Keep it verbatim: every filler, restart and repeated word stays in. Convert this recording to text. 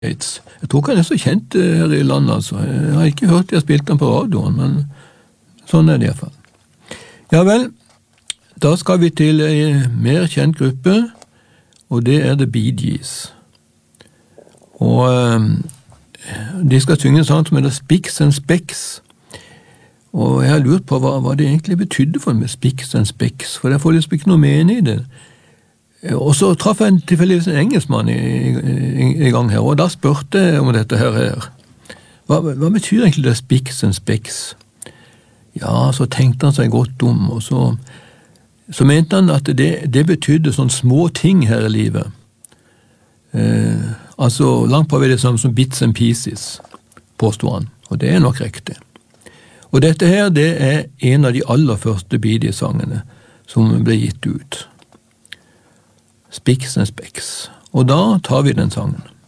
Yates. Jeg tror ikke han er så kjent her i landet, altså. Jeg har ikke hørt de har spilt den på radioen, men sånn er det i hvert fall. Ja vel, da skal vi til en mer kjent gruppe, og det er The Bee Gees. Og de skal synge en sang som heter Spicks and Specks. Og jeg har lurt på hva, hva det egentlig betydde for med Spicks and Specks, for jeg får liksom ikke noe mening i det. Og så traff jeg en tilfeldigvis en engelskmann i, i, i gang her, og da spurte jeg om dette her her. Hva, hva betyr egentlig det Spicks and Specks? Ja, så tenkte han seg godt om, og så, så mente han at det, det betydde sånne små ting her i livet. Eh, altså langt på vei det samme som bits and pieces, påstod han, og det er nok riktig. Og dette her, det er en av de aller første Bee Gees-sangene som ble gitt ut. Spicks and Specks. Og da tar vi den sangen.